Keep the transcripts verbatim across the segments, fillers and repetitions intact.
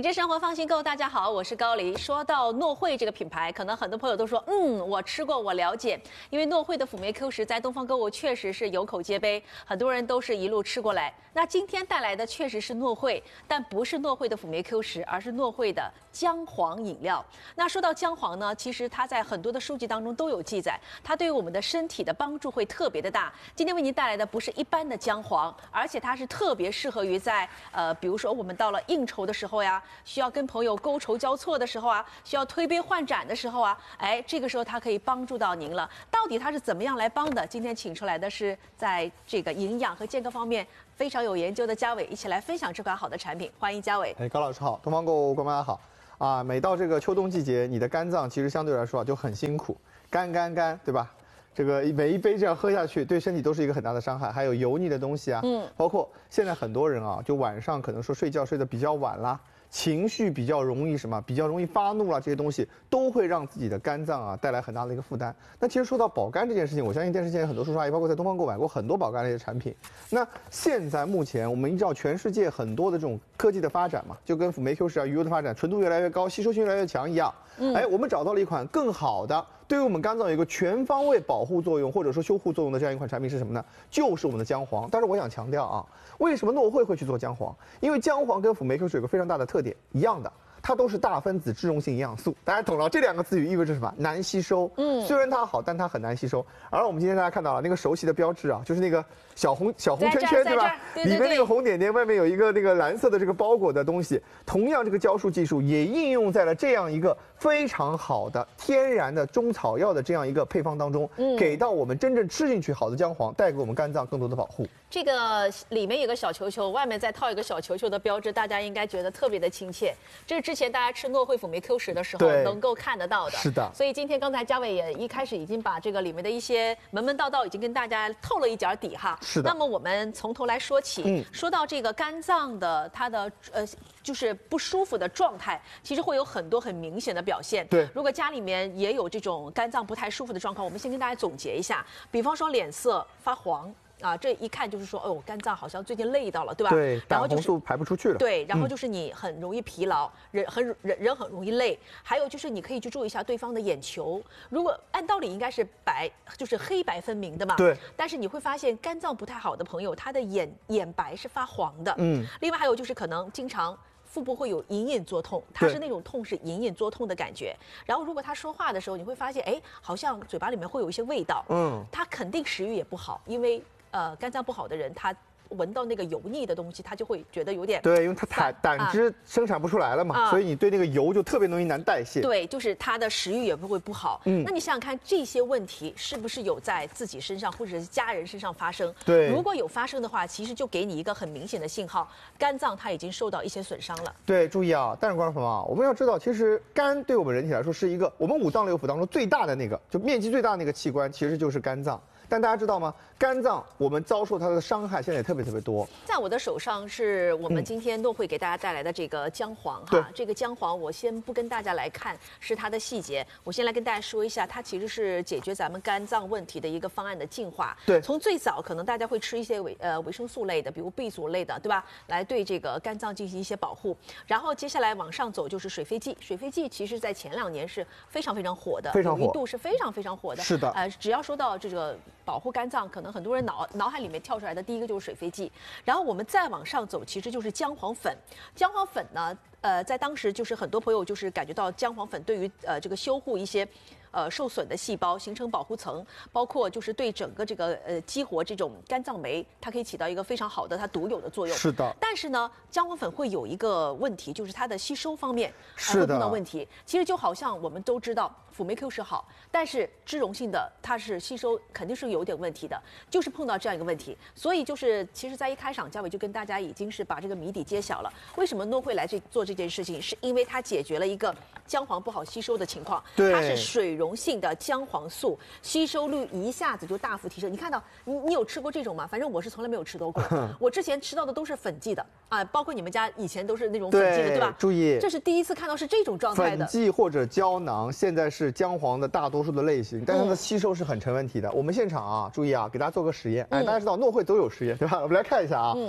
品质生活放心购，大家好，我是高黎。说到诺惠这个品牌，可能很多朋友都说，嗯，我吃过，我了解。因为诺惠的辅酶 Q 十在东方购物确实是有口皆碑，很多人都是一路吃过来。那今天带来的确实是诺惠，但不是诺惠的辅酶 Q 十，而是诺惠的姜黄饮料。那说到姜黄呢，其实它在很多的书籍当中都有记载，它对于我们的身体的帮助会特别的大。今天为您带来的不是一般的姜黄，而且它是特别适合于在呃，比如说我们到了应酬的时候呀。需要跟朋友觥筹交错的时候啊，需要推杯换盏的时候啊，哎，这个时候它可以帮助到您了。到底它是怎么样来帮的？今天请出来的是在这个营养和健康方面非常有研究的嘉伟，一起来分享这款好的产品。欢迎嘉伟。 哎，高老师好，东方购物观众大家好。啊，每到这个秋冬季节，你的肝脏其实相对来说就很辛苦，干干干，对吧？这个每一杯这样喝下去，对身体都是一个很大的伤害。还有油腻的东西啊，嗯，包括现在很多人啊，就晚上可能说睡觉睡得比较晚啦。情绪比较容易什么，比较容易发怒啦，这些东西都会让自己的肝脏啊带来很大的一个负担。那其实说到保肝这件事情，我相信电视界很多叔叔阿姨，包括在东方购买过很多保肝类的产品。那现在目前我们依照全世界很多的这种科技的发展嘛，就跟辅酶 Q 十啊、鱼油的发展，纯度越来越高，吸收性越来越强一样。嗯，哎，我们找到了一款更好的，对于我们肝脏有一个全方位保护作用或者说修护作用的这样一款产品是什么呢？就是我们的姜黄。但是我想强调啊，为什么诺惠会去做姜黄？因为姜黄跟辅酶 Q 十有个非常大的特点，一样的。它都是大分子脂溶性营养素，大家懂了。这两个词语意味着什么？难吸收。嗯，虽然它好，但它很难吸收。而我们今天大家看到了那个熟悉的标志啊，就是那个小红小红圈圈，对吧？ 对对对， 里面那个红点点，外面有一个那个蓝色的这个包裹的东西。同样，这个酵素技术也应用在了这样一个非常好的天然的中草药的这样一个配方当中，嗯、给到我们真正吃进去好的姜黄，带给我们肝脏更多的保护。 这个里面有个小球球，外面再套一个小球球的标志，大家应该觉得特别的亲切。这是之前大家吃诺惠辅酶 Q 十的时候能够看得到的。 是的。 所以今天刚才嘉伟也一开始已经把这个里面的一些门门道道已经跟大家透了一点底哈。 是的。 那么我们从头来说起，嗯、说到这个肝脏的它的呃就是不舒服的状态，其实会有很多很明显的表现。 对。 如果家里面也有这种肝脏不太舒服的状况，我们先跟大家总结一下，比方说脸色发黄。啊，这一看就是说，哦，肝脏好像最近累到了，对吧？ 对， 然后就是胆红素排不出去了。 对，然后就是你很容易疲劳，人很人人很容易累。还有就是你可以去注意一下对方的眼球，如果按道理应该是白，就是黑白分明的嘛。 对。 但是你会发现肝脏不太好的朋友，他的眼眼白是发黄的。嗯。另外还有就是可能经常。腹部会有隐隐作痛，它是那种痛是隐隐作痛的感觉。然后如果他说话的时候，你会发现，哎，好像嘴巴里面会有一些味道。嗯，他肯定食欲也不好，因为呃肝脏不好的人，他闻到那个油腻的东西，他就会觉得有点对，因为他胆胆汁生产不出来了嘛，啊、所以你对那个油就特别容易难代谢。 对，就是他的食欲也不会不好。嗯，那你想想看，这些问题是不是有在自己身上或者是家人身上发生？ 对， 如果有发生的话，其实就给你一个很明显的信号，肝脏它已经受到一些损伤了。 对，注意啊，但是观众朋友啊，我们要知道，其实肝对我们人体来说是一个我们五脏六腑当中最大的那个，就面积最大的那个器官，其实就是肝脏。但大家知道吗？肝脏我们遭受它的伤害现在也特别特别多。 在我的手上是我们今天诺惠给大家带来的这个姜黄哈。这个姜黄我先不跟大家来看是它的细节，我先来跟大家说一下，它其实是解决咱们肝脏问题的一个方案的进化。 对， 从最早可能大家会吃一些维呃维生素类的，比如 B 族类的，对吧？来对这个肝脏进行一些保护。然后接下来往上走就是水飞剂，水飞剂其实在前两年是非常非常火的， 非常火， 有一度是非常非常火的。 是的。 呃，只要说到这个。保护肝脏，可能很多人脑脑海里面跳出来的第一个就是水飞剂，然后我们再往上走，其实就是姜黄粉。姜黄粉呢，呃，在当时就是很多朋友就是感觉到姜黄粉对于呃这个修护一些。呃，受损的细胞形成保护层，包括就是对整个这个呃激活这种肝脏酶，它可以起到一个非常好的它独有的作用。 是的。 但是呢，姜黄粉会有一个问题，就是它的吸收方面是的、 呃、会碰到问题。其实就好像我们都知道辅酶 Q 十好，但是脂溶性的它是吸收肯定是有点问题的，就是碰到这样一个问题。所以就是其实在一开场，嘉伟就跟大家已经是把这个谜底揭晓了。为什么诺惠来这做这件事情，是因为它解决了一个姜黄不好吸收的情况。 对， 它是水溶性的姜黄素，吸收率一下子就大幅提升。你看到你你有吃过这种吗？反正我是从来没有吃到过，我之前吃到的都是粉剂的啊，包括你们家以前都是那种粉剂的， 对, 对吧？ 注意， 这是第一次看到是这种状态的。 粉剂或者胶囊，现在是姜黄的大多数的类型，但它的吸收是很成问题的。嗯、我们现场啊，注意啊，给大家做个实验。哎，大家知道诺惠都有实验，对吧？我们来看一下啊。嗯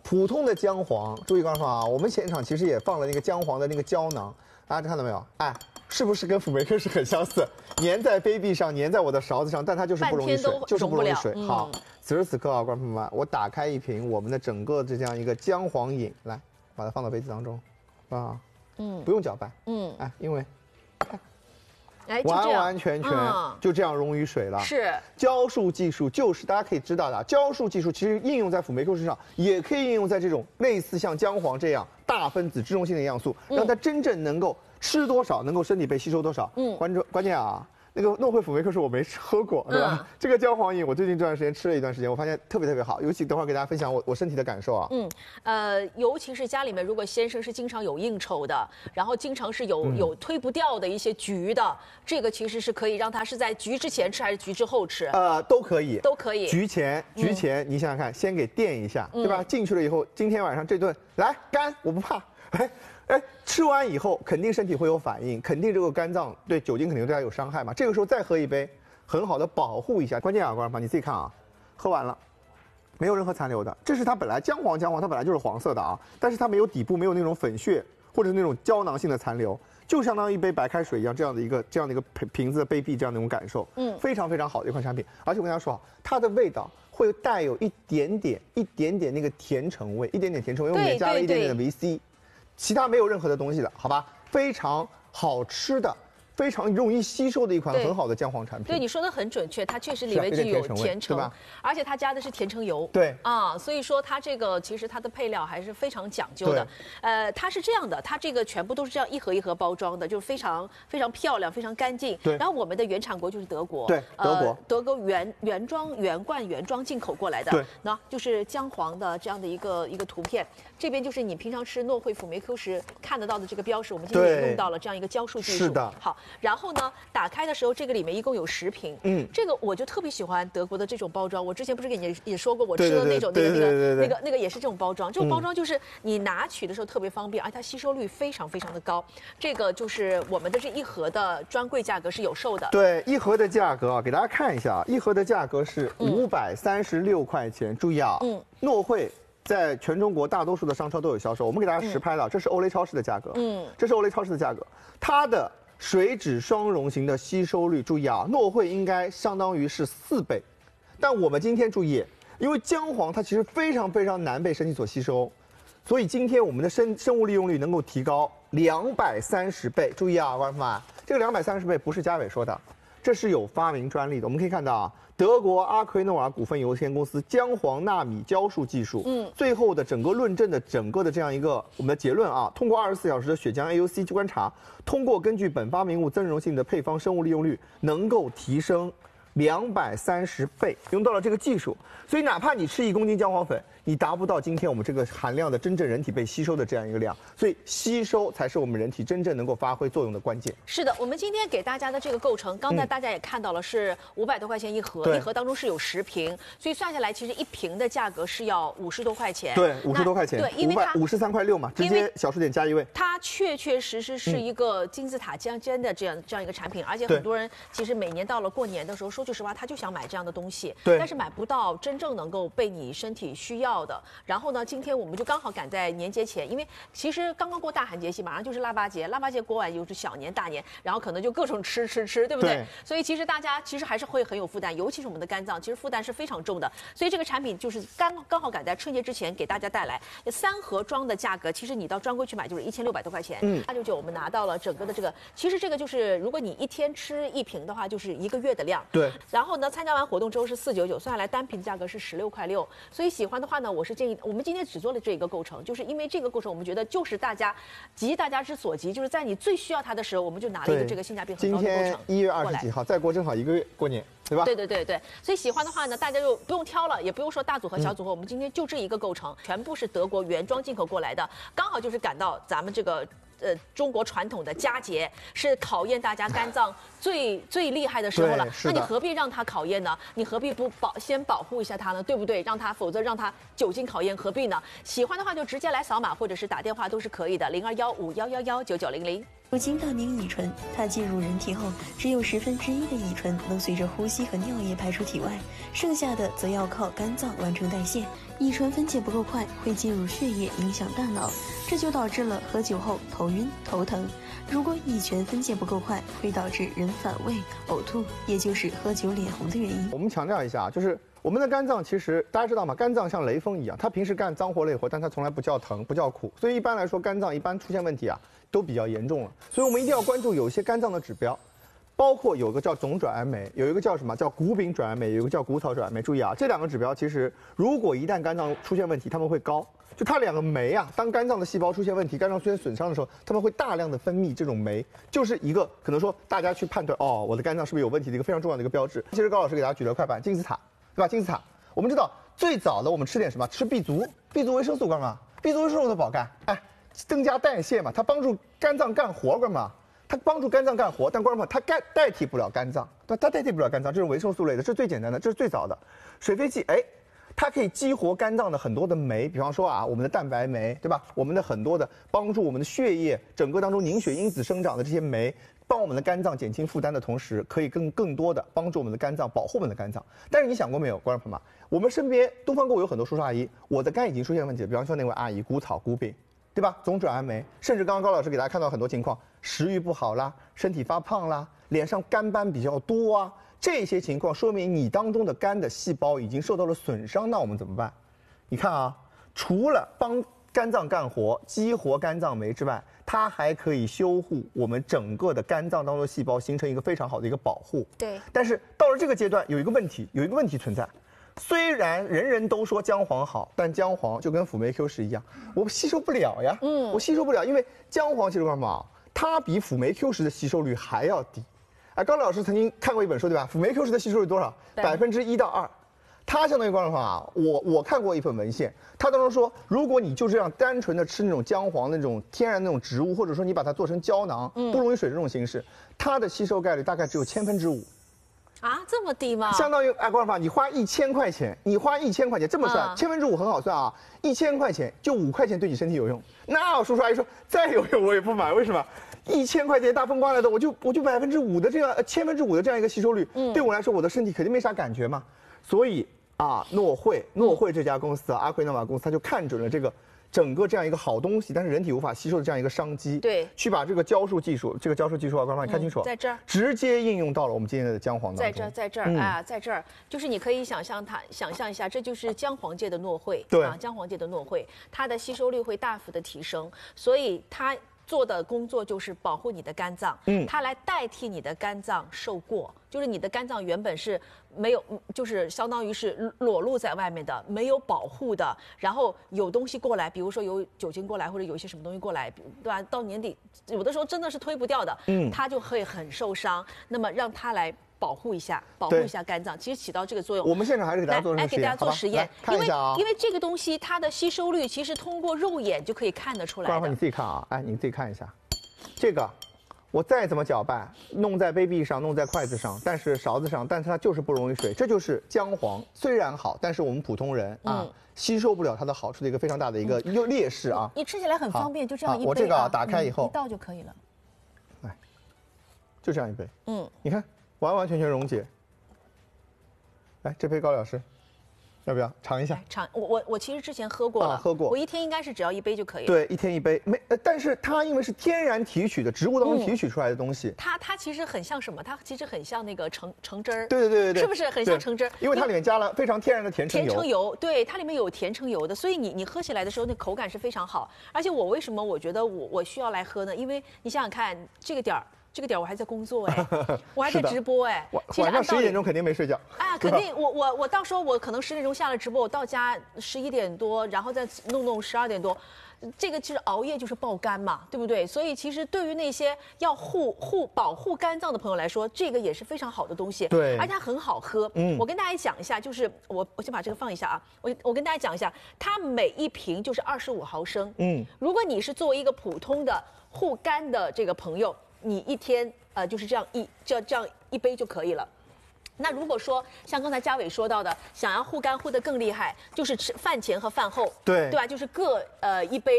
普通的姜黄，注意观众啊，我们现场其实也放了那个姜黄的那个胶囊，大家看到没有？哎，是不是跟辅酶 Q 十很相似？粘在杯壁上，粘在我的勺子上，但它就是不容易水，就是不容易水。嗯、好，此时此刻啊，观众朋友们，我打开一瓶我们的整个的这样一个姜黄饮，来，把它放到杯子当中，啊，嗯，不用搅拌，嗯，哎，因为。 哎， 完完全全就这样溶于水了。 是浇束技术，就是大家可以知道的，浇束技术其实应用在辅酶 Q 十上，也可以应用在这种类似像姜黄这样大分子脂溶性的营养素，让它真正能够吃多少，能够身体被吸收多少。嗯，关键关键啊。那个诺惠辅酶 Q 十我没喝过，对吧？嗯、这个姜黄饮我最近这段时间吃了一段时间，我发现特别特别好，尤其等会儿给大家分享我我身体的感受啊。嗯， 呃，尤其是家里面如果先生是经常有应酬的，然后经常是有、嗯、有推不掉的一些局的，这个其实是可以让他是在局之前吃还是局之后吃？ 呃，都可以， 都可以。 局前局前，嗯、你想想看，先给垫一下，对吧？嗯、进去了以后，今天晚上这顿来干，我不怕，哎。哎，吃完以后肯定身体会有反应，肯定这个肝脏对酒精肯定对它有伤害嘛。这个时候再喝一杯，很好的保护一下。关键啊，观众朋友你自己看啊，喝完了，没有任何残留的。这是它本来姜黄姜黄它本来就是黄色的啊，但是它没有底部没有那种粉屑或者是那种胶囊性的残留，就相当于一杯白开水一样这样的一个这样的一个瓶子的杯壁这样的一种感受。嗯，非常非常好的一款产品。而且我跟大家说啊，它的味道会带有一点点一点点那个甜橙味，一点点甜橙味，因为我们也加了一点点的维 C。其他没有任何的东西了，好吧？非常好吃的，非常容易吸收的一款很好的姜黄产品。 对，你说的很准确，它确实里面具有甜橙， 吧？ 而且它加的是甜橙油。 对啊，所以说它这个其实它的配料还是非常讲究的。呃，它是这样的，它这个全部都是这样一盒一盒包装的，就是非常非常漂亮，非常干净。 对。 然后我们的原产国就是德国。 对，德国。 呃、德国原原装原罐原装进口过来的。 对。 那就是姜黄的这样的一个一个图片。这边就是你平常吃诺惠辅酶 Q 十看得到的这个标识，我们今天也用到了这样一个浇束技术。 是的。 好，然后呢，打开的时候这个里面一共有十瓶。嗯。这个我就特别喜欢德国的这种包装。我之前不是给你也说过，我吃的那种那个那个那个那个也是这种包装。这种包装就是你拿取的时候特别方便，而且它吸收率非常非常的高。这个就是我们的这一盒的专柜价格是有售的。 对，一盒的价格啊，给大家看一下，一盒的价格是五百三十六块钱。注意啊，嗯，诺惠。在全中国大多数的商超都有销售，我们给大家实拍了，嗯、这是欧蕾超市的价格，嗯，这是欧蕾超市的价格，它的水脂双溶型的吸收率，注意啊，诺惠应该相当于是四倍，但我们今天注意，因为姜黄它其实非常非常难被身体所吸收，所以今天我们的生生物利用率能够提高两百三十倍，注意啊，观众们，这个两百三十倍不是嘉伟说的，这是有发明专利的，我们可以看到啊。德国阿奎诺尔股份有限公司姜黄纳米浇束技术，嗯，最后的整个论证的整个的这样一个我们的结论啊，通过二十四小时的血浆 A U C 观察，通过根据本发明物增溶性的配方生物利用率，能够提升两百三十倍，用到了这个技术，所以哪怕你吃一公斤姜黄粉，你达不到今天我们这个含量的真正人体被吸收的这样一个量，所以吸收才是我们人体真正能够发挥作用的关键。 是的，我们今天给大家的这个构成，刚才大家也看到了，是五百多块钱一盒，嗯、一盒当中是有十瓶，所以算下来其实一瓶的价格是要五十多块钱。 对，五十多块钱。 对，因为它五十三块六嘛，直接小数点加一位。 它确确实实是一个金字塔尖尖的这样、嗯、这样一个产品，而且很多人其实每年到了过年的时候，说句实话，他就想买这样的东西， 对， 但是买不到真正能够被你身体需要的。然后呢，今天我们就刚好赶在年节前，因为其实刚刚过大寒节气，马上就是腊八节，腊八节过完又是小年大年，然后可能就各种吃吃吃，对不对？ 对。 所以其实大家其实还是会很有负担，尤其是我们的肝脏，其实负担是非常重的。所以这个产品就是刚刚好赶在春节之前给大家带来三盒装的价格，其实你到专柜去买就是一千六百多块钱。嗯。八九九我们拿到了整个的这个，其实这个就是如果你一天吃一瓶的话，就是一个月的量。 对。 然后呢，参加完活动之后是四九九，算下来单瓶价格是十六块六。所以喜欢的话呢，我是建议我们今天只做了这一个构成，就是因为这个构成，我们觉得就是大家急大家之所急，就是在你最需要它的时候，我们就拿了一个这个性价比很高的构成。 今天一月二十几号，再过正好一个月过年，对吧？ 对对对对，所以喜欢的话呢，大家就不用挑了，也不用说大组合、小组合，嗯、我们今天就这一个构成，全部是德国原装进口过来的，刚好就是赶到咱们这个。呃，中国传统的佳节是考验大家肝脏最最厉害的时候了，那你何必让它考验呢？你何必不保先保护一下它呢？对不对？让它，否则让它久经考验，何必呢？喜欢的话就直接来扫码或者是打电话都是可以的，零二幺五幺幺幺九九零零。 如今大名乙醇，它进入人体后，只有十分之一的乙醇能随着呼吸和尿液排出体外，剩下的则要靠肝脏完成代谢。乙醇分解不够快，会进入血液，影响大脑，这就导致了喝酒后头晕、头疼。如果乙醛分解不够快，会导致人反胃、呕吐，也就是喝酒脸红的原因。 我们强调一下，就是我们的肝脏其实大家知道吗？肝脏像雷锋一样，它平时干脏活累活，但它从来不叫疼，不叫苦。所以一般来说，肝脏一般出现问题啊，都比较严重了。所以我们一定要关注有一些肝脏的指标。包括有个叫总转氨酶，有一个叫什么叫谷丙转氨酶，有一个叫谷草转氨酶。注意啊，这两个指标其实如果一旦肝脏出现问题，它们会高。就它两个酶啊，当肝脏的细胞出现问题，肝脏出现损伤的时候，它们会大量的分泌这种酶，就是一个可能说大家去判断哦，我的肝脏是不是有问题的一个非常重要的一个标志。其实高老师给大家举了快板，金字塔，对吧？金字塔，我们知道最早的我们吃点什么？吃 B 族 ，B 族维生素干嘛 ？B 族维生素的保肝，哎，增加代谢嘛，它帮助肝脏干活干嘛？它帮助肝脏干活，但观众朋友，它代代替不了肝脏，对，它代替不了肝脏，这是维生素类的，这是最简单的，这是最早的。水飞蓟，哎，它可以激活肝脏的很多的酶，比方说啊，我们的蛋白酶，对吧？我们的很多的帮助我们的血液整个当中凝血因子生长的这些酶，帮我们的肝脏减轻负担的同时，可以更更多的帮助我们的肝脏，保护我们的肝脏。但是你想过没有，观众朋友们，我们身边东方购物有很多叔叔阿姨，我的肝已经出现问题了，比方说那位阿姨，谷草、谷丙。对吧？总转氨酶，甚至刚刚高老师给大家看到很多情况，食欲不好啦，身体发胖啦，脸上肝斑比较多啊，这些情况说明你当中的肝的细胞已经受到了损伤，那我们怎么办？你看啊，除了帮肝脏干活、激活肝脏酶之外，它还可以修护我们整个的肝脏当中的细胞，形成一个非常好的一个保护。 对。但是到了这个阶段，有一个问题，有一个问题存在。虽然人人都说姜黄好，但姜黄就跟辅酶 Q 十一样，我吸收不了呀。嗯，我吸收不了，因为姜黄其实干嘛？它比辅酶 Q 十的吸收率还要低。哎，高老师曾经看过一本书，对吧？辅酶 Q 十的吸收率多少？百分之一到二。它相当于观众朋友啊，我我看过一份文献，它当中说，如果你就这样单纯的吃那种姜黄那种天然那种植物，或者说你把它做成胶囊，不溶于水这种形式，它的吸收概率大概只有千分之五。 啊，这么低吗？ 相当于哎，观众朋友，你花一千块钱，你花一千块钱这么算，千分之五很好算啊，一千块钱就五块钱对你身体有用。那我叔叔阿姨说再有用我也不买，为什么？一千块钱大风刮来的，我就我就百分之五的这样呃千分之五的这样一个吸收率，嗯，对我来说我的身体肯定没啥感觉嘛。所以啊，诺惠诺惠这家公司啊，阿奎诺瓦公司，他就看准了这个。整个这样一个好东西，但是人体无法吸收的这样一个商机， 对， 去把这个胶束技术，这个胶束技术啊，观众朋友看清楚， 在这儿直接应用到了我们今天的姜黄当中， 在这儿，在这儿、嗯、啊，在这儿，就是你可以想象它，想象一下，这就是姜黄界的诺惠， 对啊，姜黄界的诺惠，它的吸收率会大幅的提升，所以它做的工作就是保护你的肝脏，嗯，它来代替你的肝脏受过，就是你的肝脏原本是没有，就是相当于是裸露在外面的，没有保护的，然后有东西过来，比如说有酒精过来，或者有一些什么东西过来，对吧？到年底有的时候真的是推不掉的，嗯，它就会很受伤。那么让它来保护一下，保护一下肝脏，其实起到这个作用。 我们现场还是给大家做实验， 来给大家做实验， 看一下啊， 因为因为这个东西它的吸收率其实通过肉眼就可以看得出来的。 待会儿你自己看啊，哎，你自己看一下，这个。我再怎么搅拌，弄在杯壁上，弄在筷子上，但是勺子上，但是它就是不溶于水。这就是姜黄，虽然好，但是我们普通人啊、嗯、吸收不了它的好处的一个非常大的一个优劣势啊。 你吃起来很方便，就这样一杯、啊。 我这个啊打开以后、 嗯、一倒就可以了。 来，就这样一杯。嗯，你看，完完全全溶解。来，这杯高老师。要不要尝一下？ 尝我我我其实之前喝过了， 啊、喝过。 我一天应该是只要一杯就可以了。 对，一天一杯。没，呃，但是它因为是天然提取的，植物当中提取出来的东西。 嗯、它它其实很像什么？它其实很像那个橙橙汁儿。 对对对对对。 是不是很像橙汁儿？ 因为它里面加了非常天然的甜橙油。 甜橙油，对，它里面有甜橙油的，所以你你喝起来的时候，那口感是非常好。而且我为什么我觉得我我需要来喝呢？因为你想想看，这个点儿。这个点我还在工作哎，我还在直播哎， 晚上十一点钟肯定没睡觉。 啊，肯定，我我我到时候我可能十点钟下了直播，我到家十一点多，然后再弄弄十二点多，这个其实熬夜就是爆肝嘛，对不对？所以其实对于那些要护护保护肝脏的朋友来说，这个也是非常好的东西。 对， 而且它很好喝。嗯，我跟大家讲一下，就是我我先把这个放一下啊，我我跟大家讲一下，它每一瓶就是二十五毫升。嗯，如果你是作为一个普通的护肝的这个朋友。你一天呃就是这样一这这样一杯就可以了。那如果说像刚才嘉伟说到的，想要护肝护得更厉害，就是吃饭前和饭后， 对对吧？就是各呃一杯，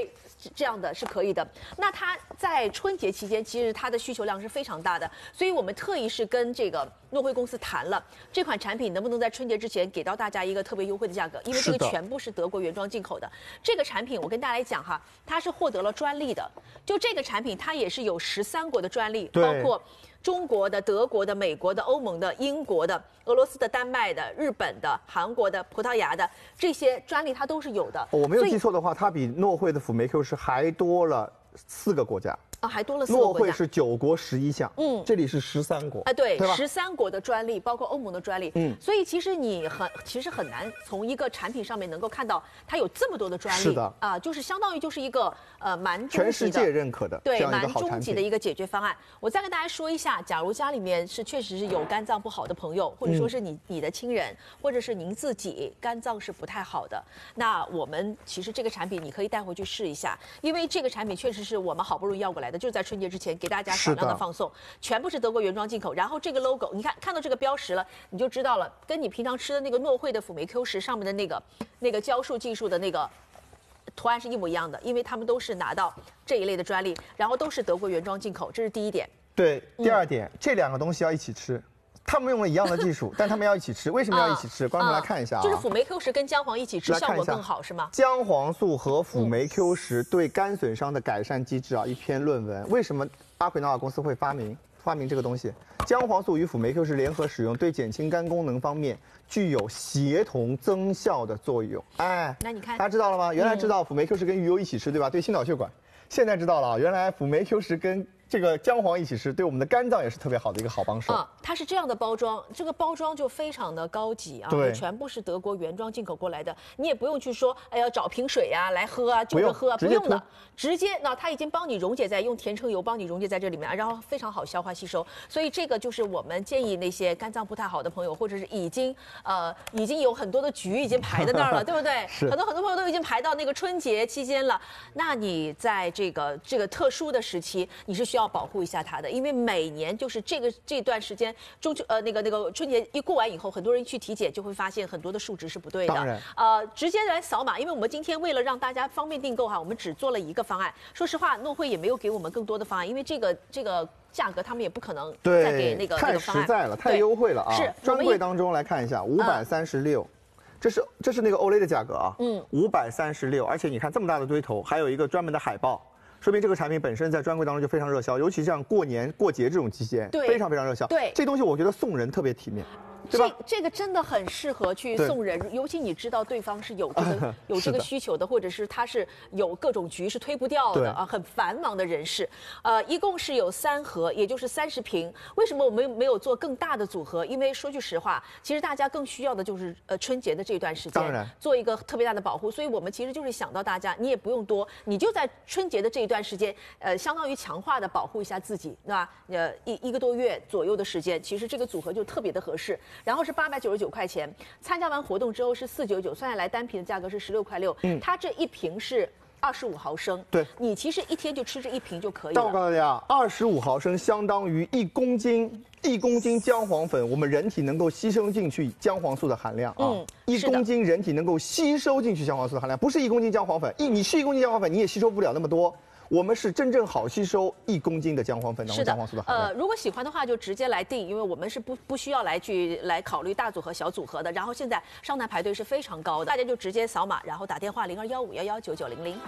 这样的是可以的。那它在春节期间，其实它的需求量是非常大的，所以我们特意是跟这个诺辉公司谈了这款产品能不能在春节之前给到大家一个特别优惠的价格，因为这个全部是德国原装进口的。这个产品我跟大家来讲哈，它是获得了专利的。就这个产品，它也是有十三国的专利，包括中国的、德国的、美国的、欧盟的、英国的、俄罗斯的、丹麦的、日本的、韩国的、葡萄牙的这些专利，它都是有的。 我没有记错的话，它比诺辉的辅酶 Q 十还多了四个国家。 啊，还多了四个国家。 诺辉是九国十一项，嗯，这里是十三国啊，对，十三国的专利，包括欧盟的专利，嗯，所以其实你很其实很难从一个产品上面能够看到它有这么多的专利， 是的啊，就是相当于就是一个呃蛮终极的全世界认可的对蛮终极的一个解决方案。我再跟大家说一下，假如家里面是确实是有肝脏不好的朋友，或者说是你、嗯、你的亲人，或者是您自己肝脏是不太好的，那我们其实这个产品你可以带回去试一下，因为这个产品确实是我们好不容易要过来的，就是在春节之前。给大家少量的放送，全部是德国原装进口。然后这个 logo， 你看看到这个标识了，你就知道了，跟你平常吃的那个诺辉的辅酶 Q 十上面的那个那个胶束技术的那个图案是一模一样的，因为他们都是拿到这一类的专利，然后都是德国原装进口，这是第一点。 对，第二点，嗯、这两个东西要一起吃。他们用了一样的技术，但他们要一起吃，为什么要一起吃？观众们来看一下啊， 就是辅酶 Q 十跟姜黄一起吃，效果更好是吗？ 姜黄素和辅酶 Q 十对肝损伤的改善机制啊，一篇论文。为什么阿奎诺瓦公司会发明发明这个东西？姜黄素与辅酶 Q 十联合使用，对减轻肝功能方面具有协同增效的作用。哎， 那你看， 大家知道了吗？原来知道辅酶 Q 十跟鱼油一起吃，对吧？对心脑血管。现在知道了，原来辅酶 Q 十跟这个姜黄一起吃，对我们的肝脏也是特别好的一个好帮手啊。它是这样的包装，这个包装就非常的高级啊， 对， 全部是德国原装进口过来的，你也不用去说，哎呀找瓶水呀、啊、来喝啊，就着喝啊，不用的，直接那它已经帮你溶解在用甜橙油帮你溶解在这里面，然后非常好消化吸收。所以这个就是我们建议那些肝脏不太好的朋友，或者是已经呃已经有很多的局已经排在那儿了，对不对？ 是。 很多很多朋友都已经排到那个春节期间了，那你在这个这个特殊的时期，你是需要保护一下它的，因为每年就是这个这段时间中秋呃那个那个春节一过完以后，很多人去体检就会发现很多的数值是不对的。 当然， 呃，直接来扫码，因为我们今天为了让大家方便订购哈，我们只做了一个方案。说实话，诺辉也没有给我们更多的方案，因为这个这个价格他们也不可能再给那个太那个方案。 实在了，太优惠了啊！ 是专柜当中来看一下，五百三十六。这是这是那个欧蕾的价格啊，嗯，五百三十六，而且你看这么大的堆头，还有一个专门的海报，说明这个产品本身在专柜当中就非常热销，尤其像过年过节这种期间， 对， 非常非常热销。 对， 这东西我觉得送人特别体面。对吧？ 这这个真的很适合去送人，尤其你知道对方是有这个有这个需求的，或者是他是有各种局是推不掉的啊，很繁忙的人士。呃，一共是有三盒，也就是三十瓶。为什么我们没有做更大的组合？因为说句实话，其实大家更需要的就是呃春节的这段时间，做一个特别大的保护。所以我们其实就是想到大家，你也不用多，你就在春节的这一段时间，呃，相当于强化的保护一下自己，对吧？呃，一一个多月左右的时间，其实这个组合就特别的合适。然后是八百九十九块钱，参加完活动之后是四九九，算下来单瓶的价格是十六块六。嗯，它这一瓶是二十五毫升， 对， 你其实一天就吃这一瓶就可以了。 但我告诉大家，二十五毫升相当于一公斤，一公斤姜黄粉，我们人体能够吸收进去姜黄素的含量啊，嗯，一公斤人体能够吸收进去姜黄素的含量，不是一公斤姜黄粉，一你吃一公斤姜黄粉，你也吸收不了那么多。我们是真正好吸收一公斤的姜黄粉当中姜黄素的含量。 呃，如果喜欢的话就直接来订，因为我们是不不需要来去来考虑大组合、小组合的。然后现在上台排队是非常高的，大家就直接扫码，然后打电话零二幺五幺幺九九零零。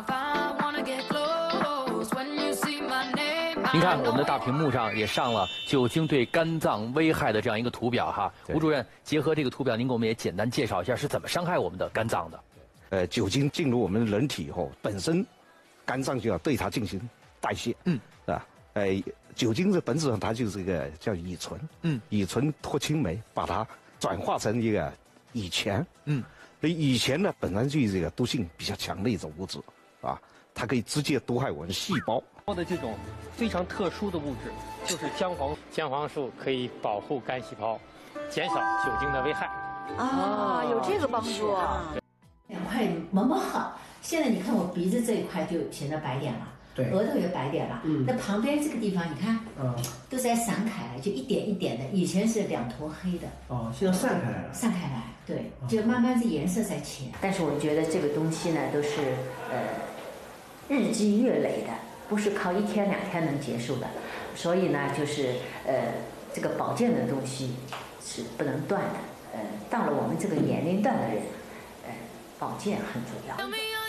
您看，我们的大屏幕上也上了酒精对肝脏危害的这样一个图表哈。吴主任，结合这个图表，您给我们也简单介绍一下是怎么伤害我们的肝脏的。 呃，酒精进入我们人体以后，本身肝脏就要对它进行代谢，嗯，啊，呃，酒精的本质上它就是一个叫乙醇，嗯，乙醇脱氢酶把它转化成一个乙醛，嗯，所以乙醛呢本来就是这个毒性比较强的一种物质，啊，它可以直接毒害我们细胞。 的这种非常特殊的物质就是姜黄， 姜黄素可以保护肝细胞，减少酒精的危害。 啊，有这个帮助啊！ 两块毛毛好。现在你看我鼻子这一块就显得白点了，对，额头也白点了。嗯，那旁边这个地方你看，嗯，都在散开来，就一点一点的。以前是两坨黑的， 哦，现在散开来了。 散开来，对，就慢慢这颜色在浅。但是我觉得这个东西呢，都是呃日积月累的，不是靠一天两天能结束的。所以呢，就是呃，这个保健的东西是不能断的。呃，到了我们这个年龄段的人，呃，保健很主要。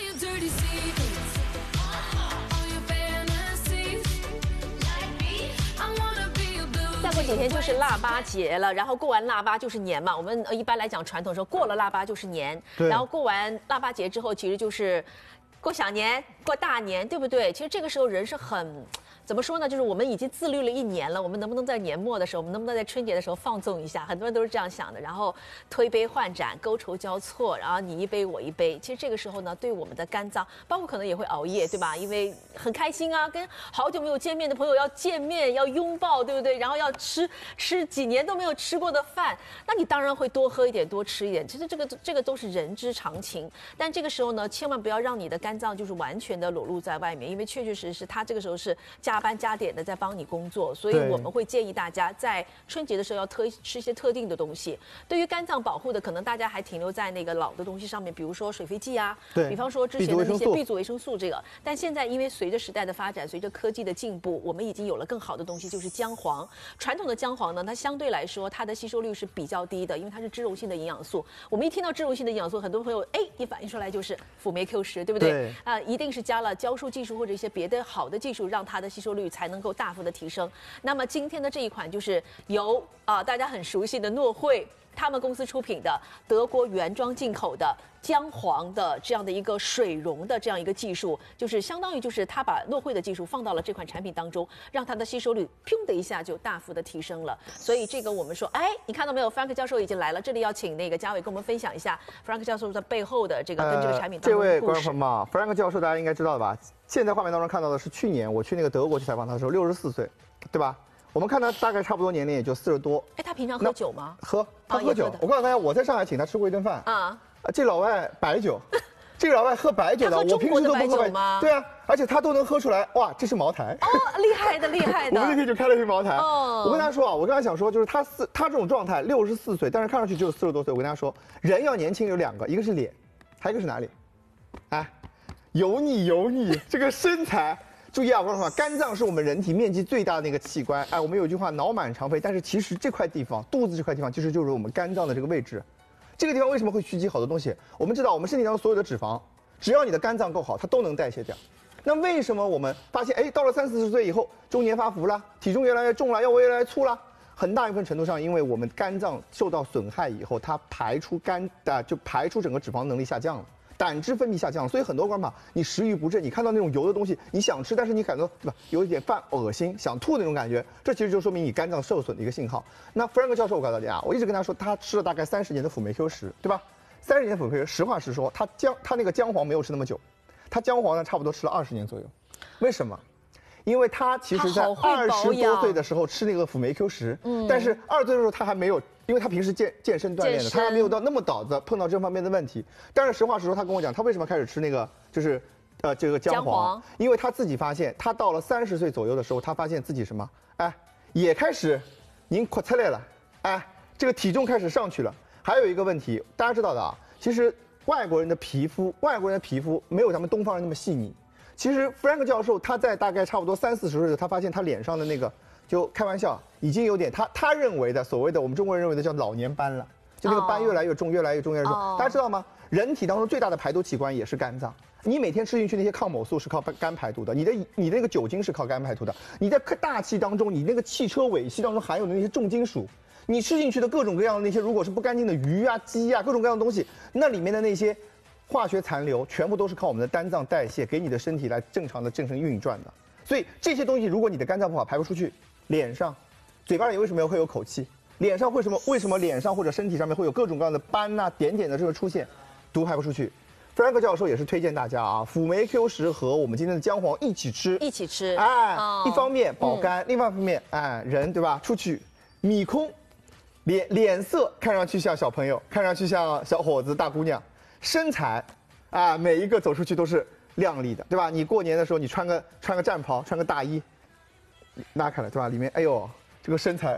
再过几天就是腊八节了，然后过完腊八就是年嘛。我们一般来讲传统说过了腊八就是年，然后过完腊八节之后，其实就是过小年、过大年，对不对？其实这个时候人是很。怎么说呢？就是我们已经自律了一年了，我们能不能在年末的时候，我们能不能在春节的时候放纵一下？很多人都是这样想的。然后推杯换盏，觥筹交错，然后你一杯我一杯。其实这个时候呢，对我们的肝脏，包括可能也会熬夜，对吧？因为很开心啊，跟好久没有见面的朋友要见面，要拥抱，对不对？然后要吃吃几年都没有吃过的饭，那你当然会多喝一点，多吃一点。其实这个这个都是人之常情。但这个时候呢，千万不要让你的肝脏就是完全的裸露在外面，因为确确实实它这个时候是加班加点的在帮你工作，所以我们会建议大家在春节的时候要特吃一些特定的东西。对于肝脏保护的，可能大家还停留在那个老的东西上面，比如说水飞剂啊，比方说之前的那些 B 族维生素这个。但现在因为随着时代的发展，随着科技的进步，我们已经有了更好的东西，就是姜黄。传统的姜黄呢，它相对来说它的吸收率是比较低的，因为它是脂溶性的营养素。我们一听到脂溶性的营养素，很多朋友哎一反应出来就是辅酶 Q 十，对不对？啊、呃，一定是加了胶束技术或者一些别的好的技术，让它的吸收率才能够大幅的提升。那么今天的这一款就是由啊、呃、大家很熟悉的诺汇他们公司出品的德国原装进口的姜黄的这样的一个水溶的这样一个技术，就是相当于就是它把诺汇的技术放到了这款产品当中，让它的吸收率砰的一下就大幅的提升了。所以这个我们说，哎，你看到没有 ，Frank 教授已经来了，这里要请那个嘉伟跟我们分享一下 Frank 教授在背后的这个跟这个产品当中的故事。 呃、这位观众朋友们 ，Frank 教授大家应该知道的吧？现在画面当中看到的是去年我去那个德国去采访他的时候，六十四岁，对吧？我们看他大概差不多年龄也就四十多。 哎，他平常喝酒吗？ 喝，他喝酒。我告诉大家，我在上海请他吃过一顿饭。啊，这老外白酒，这个老外喝白酒的，我平时都不喝白酒。对啊，而且他都能喝出来，哇，这是茅台。 哦，厉害的，厉害的。 我们那天就开了一瓶茅台。哦。我跟他说啊，我刚才想说，就是他四他这种状态，六十四岁，但是看上去只有四十多岁。我跟他说，人要年轻有两个，一个是脸，还有一个是哪里？哎，油腻油腻，这个身材。注意啊，我跟你说，肝脏是我们人体面积最大的那个器官。哎，我们有一句话，脑满肠肥，但是其实这块地方，肚子这块地方，其实就是我们肝脏的这个位置。这个地方为什么会蓄积好多东西？我们知道，我们身体当中所有的脂肪，只要你的肝脏够好，它都能代谢掉。那为什么我们发现，哎，到了三四十岁以后，中年发福了，体重越来越重了，腰围越来越粗了？很大一部分程度上，因为我们肝脏受到损害以后，它排出肝啊，就排出整个脂肪能力下降了。胆汁分泌下降，所以很多观众你食欲不振，你看到那种油的东西，你想吃，但是你感到对吧，有一点犯恶心、想吐的那种感觉，这其实就说明你肝脏受损的一个信号。那 Frank 教授，我告诉大家，我一直跟他说，他吃了大概三十年的辅酶 Q 十，对吧？三十年的辅酶 Q 十，实话实说，他姜他那个姜黄没有吃那么久，他姜黄呢差不多吃了二十年左右。为什么？因为他其实在二十多岁的时候吃那个辅酶 Q 十，嗯，但是二十岁的时候他还没有。因为他平时健健身锻炼的，他还没有到那么倒子碰到这方面的问题。但是实话实说，他跟我讲，他为什么开始吃那个就是，呃，这个姜黄？姜黄因为他自己发现，他到了三十岁左右的时候，他发现自己什么？哎，也开始，您快出来了，哎，这个体重开始上去了。还有一个问题，大家知道的啊，其实外国人的皮肤，外国人的皮肤没有咱们东方人那么细腻。其实 Frank 教授他在大概差不多三四十岁的时候，他发现他脸上的那个。就开玩笑，已经有点他他认为的所谓的我们中国人认为的叫老年斑了，就那个斑越来越重，越来越重，越来越重。大家知道吗？人体当中最大的排毒器官也是肝脏。你每天吃进去那些抗某素是靠肝排毒的，你的你的那个酒精是靠肝排毒的。你在大气当中，你那个汽车尾气当中含有的那些重金属，你吃进去的各种各样的那些，如果是不干净的鱼啊、鸡啊，各种各样的东西，那里面的那些化学残留，全部都是靠我们的肝脏代谢给你的身体来正常的正常运转的。所以这些东西，如果你的肝脏不好排不出去。脸上、嘴巴里为什么会有口气？脸上为什么为什么脸上或者身体上面会有各种各样的斑呐、啊、点点的这个出现？毒排不出去。Frank 教授也是推荐大家啊，辅酶 Q 十和我们今天的姜黄一起吃， 一起吃。 哎，哦、一方面保肝，嗯、另外一方面，哎，人对吧？出去米空，脸脸色看上去像小朋友，看上去像小伙子、大姑娘，身材啊，每一个走出去都是靓丽的，对吧？你过年的时候，你穿个穿个战袍，穿个大衣。拉开了对吧？里面哎呦，这个身材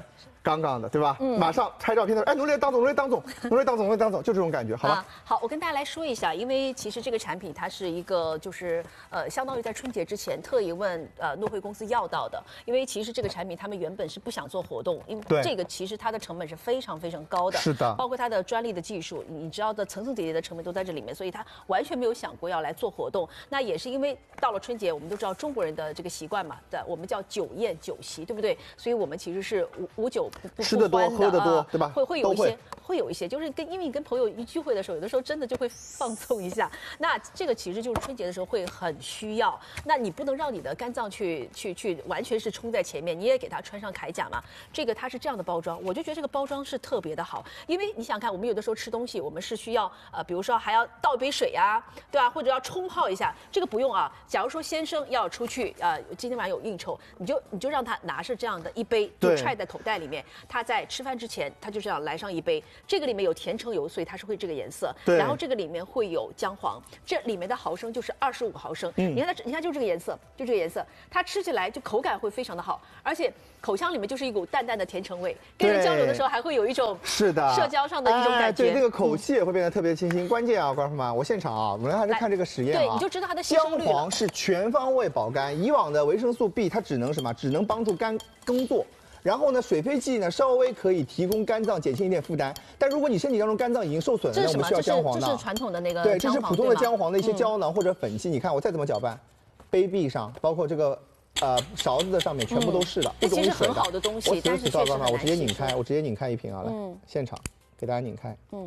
杠杠的，对吧？嗯，马上拍照片的时候，哎，努力当总，努力当总，努力当总，努力当总，就这种感觉，好吧？啊、 好，我跟大家来说一下，因为其实这个产品它是一个就是呃，相当于在春节之前特意问呃诺汇公司要到的，因为其实这个产品他们原本是不想做活动，因为这个其实它的成本是非常非常高的， 是的， 包括它的专利的技术，你知道的层层叠叠的成本都在这里面，所以它完全没有想过要来做活动。那也是因为到了春节，我们都知道中国人的这个习惯嘛，的我们叫酒宴酒席，对不对？所以我们其实是无无酒不不吃得多喝得多，对吧？ 会会有一些会有一些，就是跟因为你跟朋友一聚会的时候，有的时候真的就会放纵一下。那这个其实就是春节的时候会很需要。那你不能让你的肝脏去去去完全是冲在前面，你也给它穿上铠甲嘛。这个它是这样的包装，我就觉得这个包装是特别的好，因为你想看，我们有的时候吃东西，我们是需要呃，比如说还要倒一杯水呀、啊，对吧？或者要冲泡一下，这个不用啊。假如说先生要出去，呃，今天晚上有应酬，你就你就让他拿着这样的一杯，就揣在口袋里面。他在吃饭之前，他就这样来上一杯。这个里面有甜橙油，所以它是会这个颜色。 对。 然后这个里面会有姜黄，这里面的毫升就是二十五毫升。嗯。你看它，你看就这个颜色，就这个颜色，它吃起来就口感会非常的好，而且口腔里面就是一股淡淡的甜橙味，跟人交流的时候还会有一种是的社交上的一种感觉。 哎、对，那个口气也会变得特别清新。嗯、关键啊，观众朋友们，我现场啊，我们还是看这个实验啊， 对，你就知道它的吸收率了。 姜黄是全方位保肝，以往的维生素 B 它只能什么？只能帮助肝工作。然后呢，水培剂呢稍微可以提供肝脏减轻一点负担，但如果你身体当中肝脏已经受损了，那我们需要姜黄的。 这是传统的那个对，这是普通的姜黄的一些胶囊或者粉剂。你看我再怎么搅拌，杯壁上包括这个呃勺子的上面全部都是的， 这其实很好的东西，但是确实很难吸收。 我直接拧开，我直接拧开一瓶啊，来，现场给大家拧开。嗯。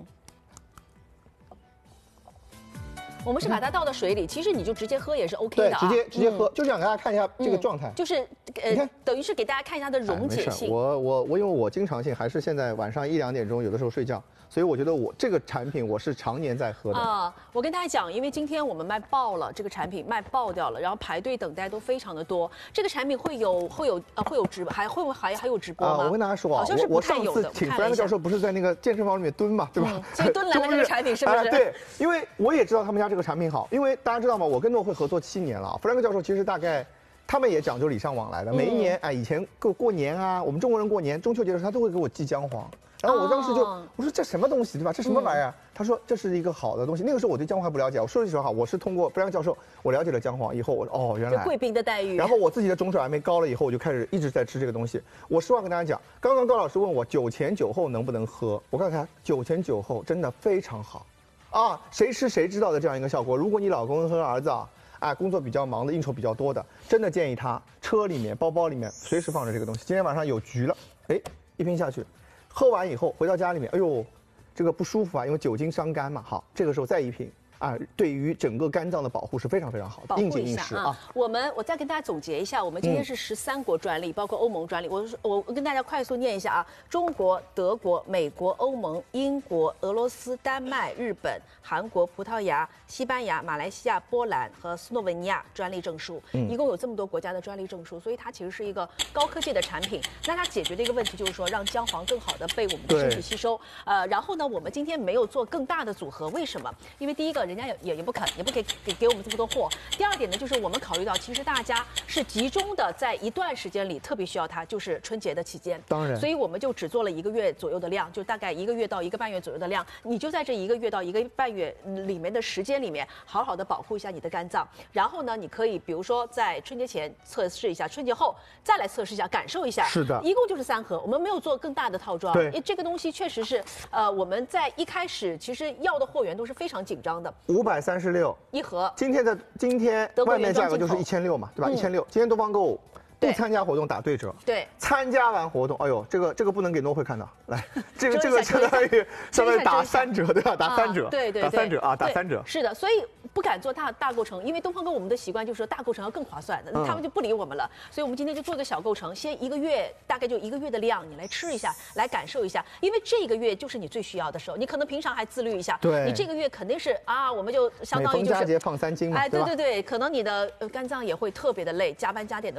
我们是把它倒到水里，其实你就直接喝也是 OK 的啊。 对，直接直接喝，就这样给大家看一下这个状态。 就是呃，等于是给大家看一下它的溶解性。 我我我因为我经常性还是现在晚上一两点钟有的时候睡觉，所以我觉得我这个产品我是常年在喝的。 啊，我跟大家讲，因为今天我们卖爆了，这个产品卖爆掉了，然后排队等待都非常的多。这个产品会有会有呃会有直播，还会不会还还有直播吗？ 我跟大家说啊， 好像是不太有的。 我上次请弗兰克教授不是在那个健身房里面蹲嘛，对吧？ 所以蹲来了这个产品是不是？ 对，因为我也知道他们家这个产品好，因为。大家知道吗？我跟诺汇合作七年了。弗兰克教授其实大概，他们也讲究礼尚往来的。每一年，哎，以前过过年啊，我们中国人过年中秋节的时候，他都会给我寄姜黄。然后我当时就我说这什么东西对吧？这什么玩意儿？他说这是一个好的东西。那个时候我对姜黄还不了解。我说句实话，我是通过弗兰克教授，我了解了姜黄以后，我哦原来贵宾的待遇。 然后我自己的种水还没高了以后，我就开始一直在吃这个东西。我实话跟大家讲，刚刚高老师问我酒前酒后能不能喝，我告诉他酒前酒后真的非常好。啊，谁吃谁知道的这样一个效果。如果你老公和儿子啊，啊工作比较忙的，应酬比较多的，真的建议他车里面、包包里面随时放着这个东西。今天晚上有局了，哎，一瓶下去，喝完以后回到家里面，哎呦，这个不舒服啊，因为酒精伤肝嘛。好，这个时候再一瓶。啊，对于整个肝脏的保护是非常非常好的，应景应时啊。 我们我再跟大家总结一下，我们今天是十三国专利，包括欧盟专利。我我我跟大家快速念一下啊：中国、德国、美国、欧盟、英国、俄罗斯、丹麦、日本、韩国、葡萄牙、西班牙、马来西亚、波兰和斯洛文尼亚专利证书，一共有这么多国家的专利证书，所以它其实是一个高科技的产品。那它解决的一个问题就是说，让姜黄更好的被我们的身体吸收。呃，然后呢，我们今天没有做更大的组合，为什么？因为第一个。人家也也也不肯，也不给给给我们这么多货。第二点呢，就是我们考虑到，其实大家是集中的在一段时间里特别需要它，就是春节的期间。 当然， 所以我们就只做了一个月左右的量，就大概一个月到一个半月左右的量。你就在这一个月到一个半月里面的时间里面，好好的保护一下你的肝脏。然后呢，你可以比如说在春节前测试一下，春节后再来测试一下，感受一下。 是的， 一共就是三盒，我们没有做更大的套装。 对， 因为这个东西确实是，呃，我们在一开始其实要的货源都是非常紧张的。 五百三十六一盒， 今天的今天外面价格就是一千六嘛，对吧？一千六，今天东方购物不参加活动打对折， 对， 参加完活动，哎呦，这个这个不能给诺汇看到，来，这个这个相当于相当于打三折，对吧？打三折， 对对， 打三折啊，打三折， 是的，所以不敢做大大构成，因为东方购物我们的习惯就是说大构成要更划算的，他们就不理我们了，所以我们今天就做个小构成，先一个月大概就一个月的量，你来吃一下，来感受一下，因为这个月就是你最需要的时候，你可能平常还自律一下， 对， 你这个月肯定是啊，我们就相当于就是每逢佳节胖三斤嘛， 哎，对对对，可能你的肝脏也会特别的累，加班加点的工作，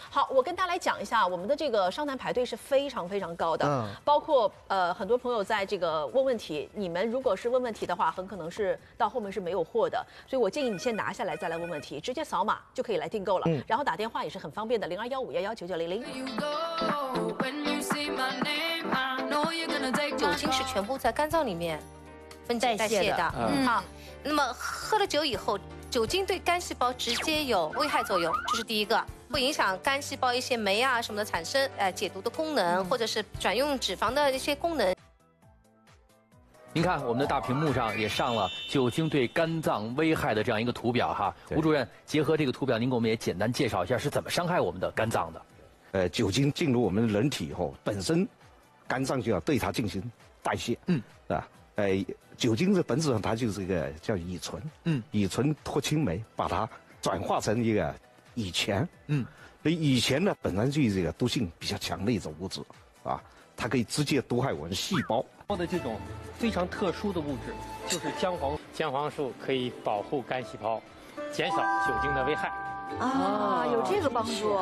好，我跟大家来讲一下，我们的这个商谈排队是非常非常高的， 嗯， 包括呃很多朋友在这个问问题，你们如果是问问题的话，很可能是到后面是没有货的，所以我建议你先拿下来再来问问题，直接扫码就可以来订购了，嗯，然后打电话也是很方便的，零二幺五幺幺九九零零。 酒精是全部在肝脏里面分解代谢的，嗯，好，那么喝了酒以后，酒精对肝细胞直接有危害作用，这是第一个，会影响肝细胞一些酶啊什么的产生，呃，解毒的功能，或者是转用脂肪的一些功能。 您看，我们的大屏幕上也上了酒精对肝脏危害的这样一个图表哈。吴主任，结合这个图表，您给我们也简单介绍一下是怎么伤害我们的肝脏的。 呃，酒精进入我们人体以后，本身肝脏就要对它进行代谢，嗯，啊，呃，酒精的本质上它就是一个叫乙醇，嗯，乙醇脱氢酶把它转化成一个乙醛，嗯，所以乙醛呢本身就是这个毒性比较强的一种物质，啊，它可以直接毒害我们细胞。 的这种非常特殊的物质就是姜黄， 姜黄素可以保护肝细胞，减少酒精的危害。 啊，有这个帮助。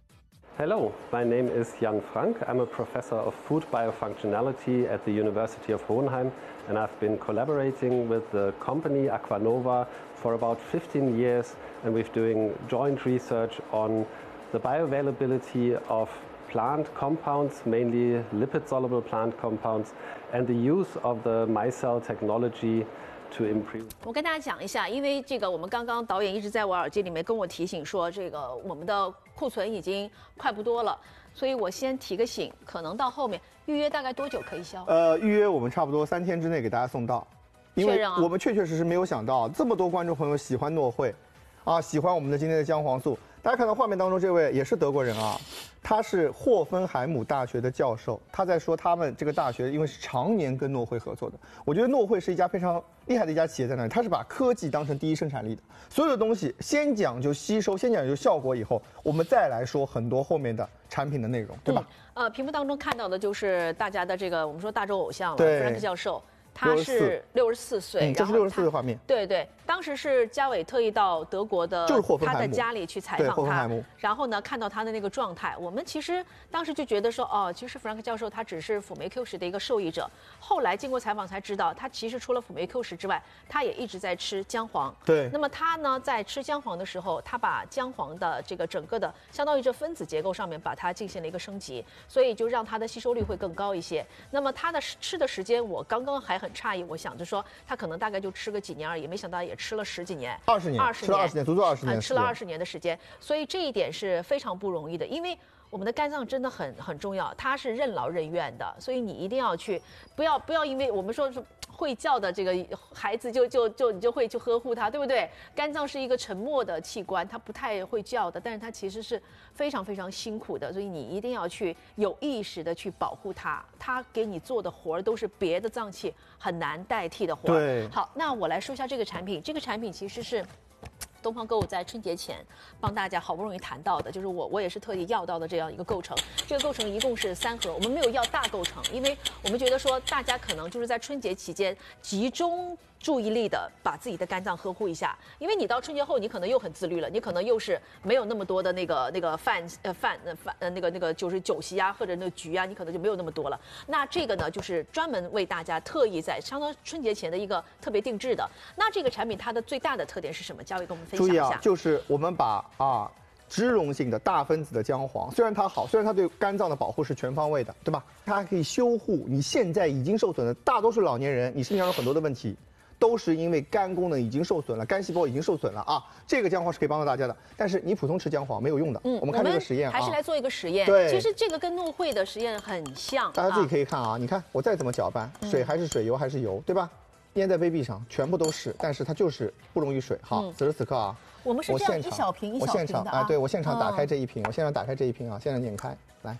Hello, my name is Jan Frank. I'm a professor of food biofunctionality at the University of Hohenheim, and I've been collaborating with the company Aquanova for about fifteen years, and we're doing joint research on the bioavailability of plant compounds, mainly lipid-soluble plant compounds, and the use of the micelle technology to improve. 我跟大家讲一下，因为这个我们刚刚导演一直在我耳机里面跟我提醒说，这个我们的库存已经快不多了，所以我先提个醒，可能到后面预约大概多久可以销？ 呃，预约我们差不多三天之内给大家送到，因为我们确确实实没有想到这么多观众朋友喜欢诺惠，啊，喜欢我们的今天的姜黄素。大家看到画面当中这位也是德国人啊，他是霍芬海姆大学的教授，他在说他们这个大学因为是常年跟诺惠合作的。我觉得诺惠是一家非常厉害的一家企业在那里，他是把科技当成第一生产力的，所有的东西先讲究吸收，先讲究效果，以后我们再来说很多后面的产品的内容，对吧？ 嗯、呃，屏幕当中看到的就是大家的这个我们说大洲偶像了，弗兰克教授。他是六十四岁， 嗯，这是六十四岁的画面。 对对，当时是嘉伟特意到德国的他的家里去采访他，然后呢看到他的那个状态，我们其实当时就觉得说，哦，其实弗兰克教授他只是辅酶 Q 十的一个受益者。后来经过采访才知道，他其实除了辅酶 Q 十之外，他也一直在吃姜黄。 对。 那么他呢在吃姜黄的时候，他把姜黄的这个整个的相当于这分子结构上面把它进行了一个升级，所以就让它的吸收率会更高一些。那么他的吃的时间，我刚刚还很诧异，我想着说他可能大概就吃个几年而已，没想到也吃了十几年， 二十年， 二十年， 吃了二十年，足足二十年， 吃了二十年的时间，所以这一点是非常不容易的，因为我们的肝脏真的很很重要，它是任劳任怨的，所以你一定要去，不要不要因为我们说是会叫的这个孩子就就就你就会去呵护他，对不对？肝脏是一个沉默的器官，它不太会叫的，但是它其实是非常非常辛苦的，所以你一定要去有意识的去保护它，它给你做的活儿都是别的脏器很难代替的活儿。 对， 好，那我来说一下这个产品，这个产品其实是东方购物在春节前帮大家好不容易谈到的，就是我我也是特意要到的这样一个构成。这个构成一共是三盒，我们没有要大构成，因为我们觉得说大家可能就是在春节期间集中注意力的把自己的肝脏呵护一下，因为你到春节后你可能又很自律了，你可能又是没有那么多的那个那个饭呃饭呃饭呃那个那个就是酒席啊或者那个局啊，你可能就没有那么多了。那这个呢就是专门为大家特意在相当春节前的一个特别定制的。那这个产品它的最大的特点是什么？嘉伟跟我们分享一下。 注意啊，就是我们把啊。脂溶性的大分子的姜黄，虽然它好，虽然它对肝脏的保护是全方位的，对吧？它还可以修护你现在已经受损的大多数老年人，你身上有很多的问题，都是因为肝功能已经受损了，肝细胞已经受损了啊。这个姜黄是可以帮到大家的，但是你普通吃姜黄没有用的。嗯，我们看这个实验啊， 还是来做一个实验。 对， 其实这个跟诺惠的实验很像。 大家自己可以看啊，你看我再怎么搅拌，水还是水，油还是油，对吧？粘在杯壁上，全部都是，但是它就是不溶于水。好，此时此刻啊。 我们是这样一小瓶一小瓶的啊。 我现场哎，对我现场打开这一瓶，我现场打开这一瓶啊，现在拧开来，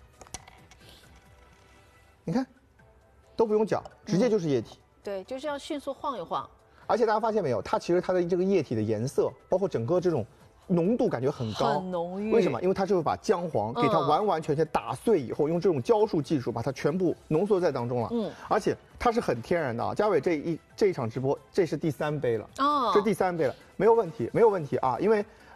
你看，都不用搅，直接就是液体。 对，就这样迅速晃一晃。 而且大家发现没有，它其实它的这个液体的颜色，包括整个这种浓度感觉很高， 很浓郁。 为什么？因为它就是把姜黄给它完完全全打碎以后，用这种浇筑技术把它全部浓缩在当中了。嗯，而且它是很天然的啊。嘉伟这一这一场直播，这是第三杯了。哦，这第三杯了。没有问题，没有问题啊，因为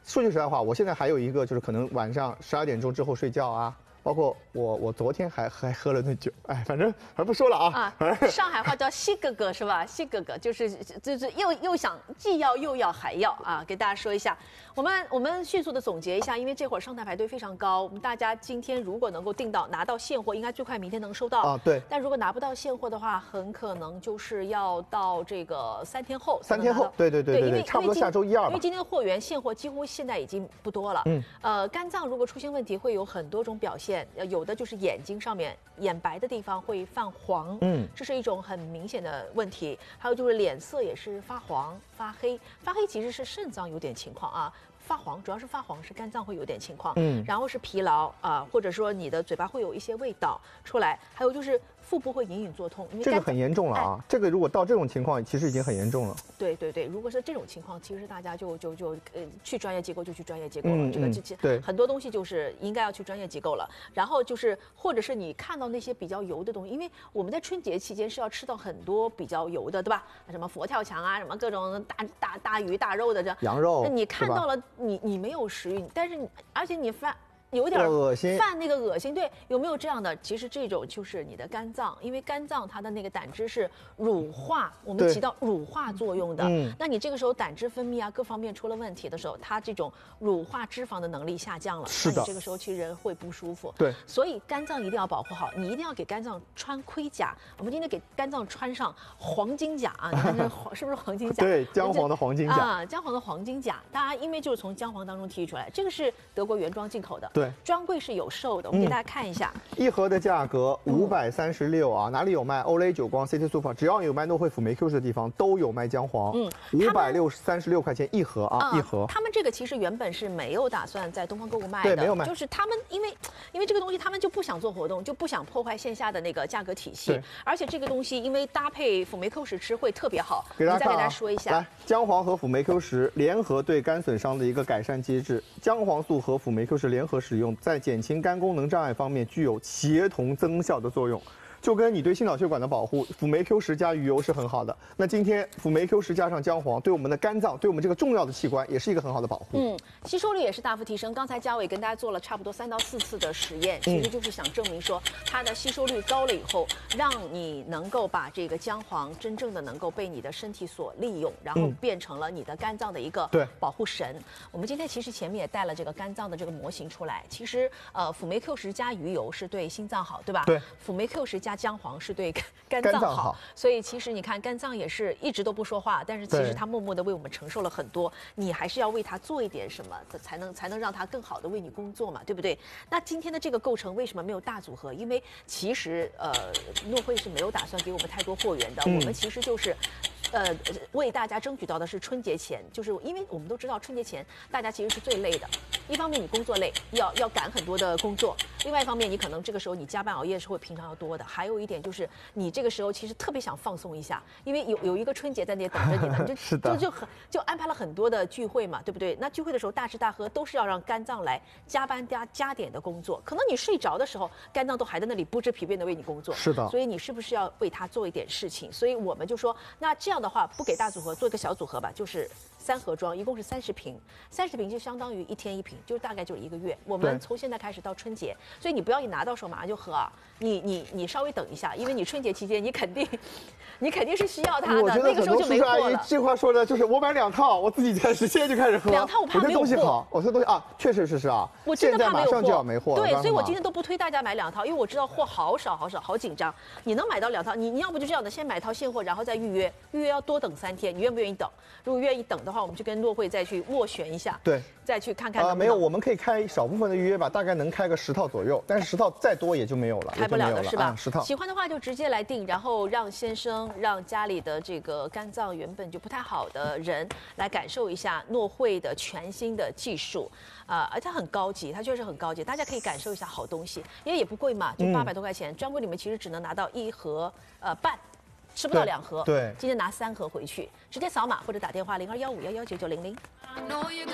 说句实在话，我现在还有一个就是可能晚上十二点钟之后睡觉啊。包括我，我昨天还还喝了顿酒，哎，反正还不说了啊。 啊，上海话叫西哥哥是吧？西哥哥就是就是又又想既要又要还要啊，给大家说一下。我们我们迅速的总结一下，因为这会儿上台排队非常高，我们大家今天如果能够订到拿到现货，应该最快明天能收到啊。对。 但如果拿不到现货的话，很可能就是要到这个三天后。 三天后，对对对对对，差不多下周一二吧。 因为今天的货源现货几乎现在已经不多了。嗯。呃，肝脏如果出现问题，会有很多种表现。有的就是眼睛上面眼白的地方会泛黄，嗯，这是一种很明显的问题。还有就是脸色也是发黄、发黑，发黑其实是肾脏有点情况啊。发黄主要是发黄，是肝脏会有点情况，嗯，然后是疲劳啊、呃，或者说你的嘴巴会有一些味道出来，还有就是腹部会隐隐作痛，因为这个很严重了啊！哎、这个如果到这种情况，其实已经很严重了。 对对对，如果是这种情况，其实大家就就就呃去专业机构就去专业机构了。嗯、这个这对很多东西就是应该要去专业机构了。然后就是或者是你看到那些比较油的东西，因为我们在春节期间是要吃到很多比较油的，对吧？什么佛跳墙啊，什么各种大大大鱼大肉的这羊肉， 那你看到了，你你没有食欲，但是你而且你犯。有点恶心， 犯那个恶心，对，有没有这样的？其实这种就是你的肝脏，因为肝脏它的那个胆汁是乳化，我们起到乳化作用的。嗯，那你这个时候胆汁分泌啊，各方面出了问题的时候，它这种乳化脂肪的能力下降了， 是的， 那你这个时候其实人会不舒服。 对， 所以肝脏一定要保护好，你一定要给肝脏穿盔甲。我们今天给肝脏穿上黄金甲啊，你看这黄是不是黄金甲？ 对，姜黄的黄金甲啊，姜黄的黄金甲，大家因为就是从姜黄当中提取出来，这个是德国原装进口的。 对。 专柜是有售的，我们给大家看一下， 嗯、一盒的价格五百三十六啊，哪里有卖？欧莱久光、C T Super， 只要有卖诺惠辅酶 Q 十的地方都有卖姜黄。嗯，五百六三十六块钱一盒啊， 嗯、 一盒。 他们这个其实原本是没有打算在东方购物卖的，对，没有卖， 就是他们因为因为这个东西，他们就不想做活动，就不想破坏线下的那个价格体系。而且这个东西因为搭配辅酶 Q 十吃会特别好。 给大家看、啊、 再给大家说一下， 来，姜黄和辅酶 Q 十联合对肝损伤的一个改善机制，姜黄素和辅酶 Q 十联合使用，在减轻肝功能障碍方面具有协同增效的作用。就跟你对心脑血管的保护，辅酶 Q 十加鱼油是很好的。那今天辅酶 Q 十加上姜黄，对我们的肝脏，对我们这个重要的器官，也是一个很好的保护。 嗯，吸收率也是大幅提升。刚才嘉伟跟大家做了差不多三到四次的实验，其实就是想证明说，它的吸收率高了以后，让你能够把这个姜黄真正的能够被你的身体所利用，然后变成了你的肝脏的一个保护神。我们今天其实前面也带了这个肝脏的这个模型出来。其实呃，辅酶 Q 十加鱼油是对心脏好，对吧？ 对。 辅酶 Q 十加姜黄是对肝脏好， 脏好， 所以其实你看肝脏也是一直都不说话，但是其实它默默的为我们承受了很多，你还是要为它做一点什么，才能才能让它更好的为你工作嘛，对不对？那今天的这个构成为什么没有大组合？因为其实呃，诺惠是没有打算给我们太多货源的，嗯、我们其实就是。呃，为大家争取到的是春节前，就是因为我们都知道春节前大家其实是最累的。一方面你工作累，要要赶很多的工作；另外一方面你可能这个时候你加班熬夜是会平常要多的。还有一点就是你这个时候其实特别想放松一下，因为有有一个春节在那里等着你呢， 就就就很就安排了很多的聚会嘛，对不对？那聚会的时候大吃大喝都是要让肝脏来加班加加点的工作，可能你睡着的时候，肝脏都还在那里不知疲惫的为你工作。 是的， 所以你是不是要为他做一点事情？所以我们就说，那这样的话不给大组合，做一个小组合吧，就是三盒装，一共是三十瓶，三十瓶就相当于一天一瓶，就大概就一个月。我们从现在开始到春节，所以你不要一拿到手马上就喝啊，你你你稍微等一下，因为你春节期间你肯定，你肯定是需要它的，那个时候就没货了。我觉得很多叔叔阿姨这话说的就是我买两套，我自己开始现在就开始喝。 两套我怕没有货。 我觉得东西好，我说东西啊，确实是是啊。 我真的怕没有货。 现在马上就要没货了。 对，所以我今天都不推大家买两套，因为我知道货好少好少，好紧张。你能买到两套，你你要不就这样的，先买套现货，然后再预约，预约要多等三天，你愿不愿意等？如果愿意等的话，我们就跟诺惠再去斡旋一下， 对， 再去看看。 啊，没有，我们可以开少部分的预约吧，大概能开个十套左右，但是十套再多也就没有了， 开不了的是吧？ 十套。 喜欢的话就直接来订，然后让先生、让家里的这个肝脏原本就不太好的人来感受一下诺惠的全新的技术，啊、呃，而且很高级，它确实很高级，大家可以感受一下好东西，因为也不贵嘛，就八百多块钱，专柜里面其实只能拿到一盒呃半。吃不到两盒， 对， 今天拿三盒回去，直接扫码或者打电话零二幺五幺幺九九零零。